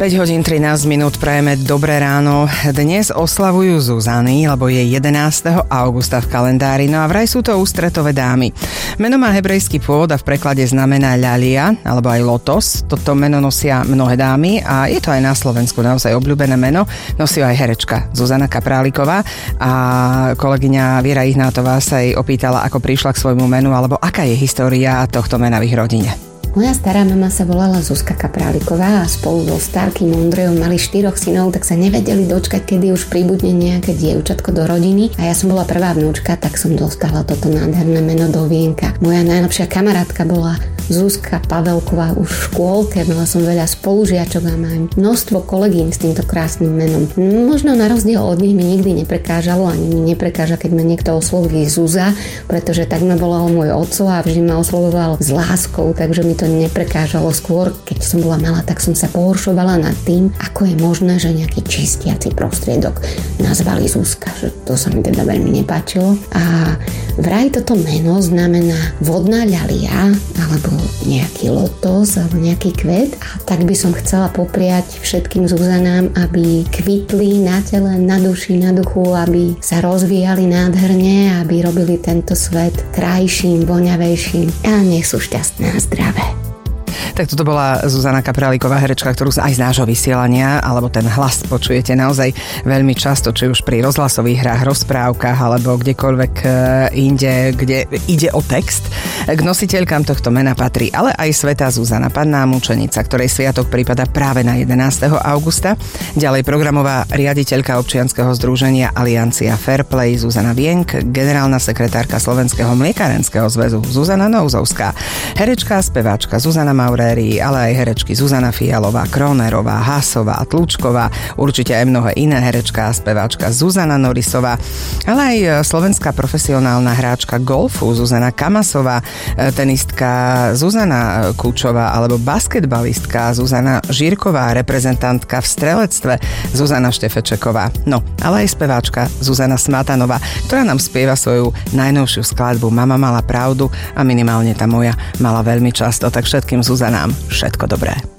5 hodín 13 minút, prajeme dobré ráno. Dnes oslavujú Zuzany, lebo je 11. augusta v kalendári, no a vraj sú to ústretové dámy. Meno má hebrejský pôvod a v preklade znamená ľalia, alebo aj lotos. Toto meno nosia mnohé dámy a je to aj na Slovensku naozaj obľúbené meno. Nosí aj herečka Zuzana Kapráliková a kolegyňa Viera Ihnátová sa jej opýtala, ako prišla k svojmu menu, alebo aká je história tohto mena v ich rodine. Moja stará mama sa volala Zuzka Kapráliková a spolu so starkým Ondrejom mali 4 synov, tak sa nevedeli dočkať, kedy už pribudne nejaké dievčatko do rodiny. A ja som bola prvá vnúčka, tak som dostala toto nádherné meno do vienka. Moja najlepšia kamarátka bola Zuzka Pavelková už v škôlke, mala som veľa spolužiačok a mám množstvo kolegín s týmto krásnym menom. Možno na rozdiel od nich mi nikdy neprekážalo, ani mi neprekáža, keď ma niekto osloví Zuza, pretože tak ma volal môj otco a vždy ma oslovoval s láskou, takže mi to neprekážalo. Skôr, keď som bola malá, tak som sa pohoršovala nad tým, ako je možné, že nejaký čistiaci prostriedok nazvali Zuzka, že to sa mi teda veľmi nepáčilo. A vraj toto meno znamená vodná ľalia, alebo nejaký lotos, alebo nejaký kvet. A tak by som chcela popriať všetkým Zuzanám, aby kvitli na tele, na duši, na duchu, aby sa rozvíjali nádherne, aby robili tento svet krajším, voňavejším a nech sú šťastné a zdravé. Tak toto bola Zuzana Kapráliková, herečka, ktorú aj z nášho vysielania, alebo ten hlas počujete naozaj veľmi často, či už pri rozhlasových hrách, rozprávkach, alebo kdekoľvek inde, kde ide o text. K nositeľkám tohto mena patrí ale aj svätá Zuzana, panná mučenica, ktorej sviatok prípada práve na 11. augusta. Ďalej programová riaditeľka občianskeho združenia Aliancia Fairplay Zuzana Vienk, generálna sekretárka Slovenského mliekarenského zväzu Zuzana Nouzovská, herečka a speváčka Zuzana Mauréri, ale aj herečky Zuzana Fialová, Kronerová, Hasová, Tlučková, určite aj mnohé iné herečka a speváčka Zuzana Norisová, ale aj slovenská profesionálna hráčka golfu Zuzana Kamasová, tenistka Zuzana Kučová alebo basketbalistka Zuzana Žírková, reprezentantka v strelectve Zuzana Štefečeková. No, ale aj speváčka Zuzana Smatanová, ktorá nám spieva svoju najnovšiu skladbu Mama mala pravdu a minimálne tá moja mala veľmi často, tak všetkým Zuzanám všetko dobré.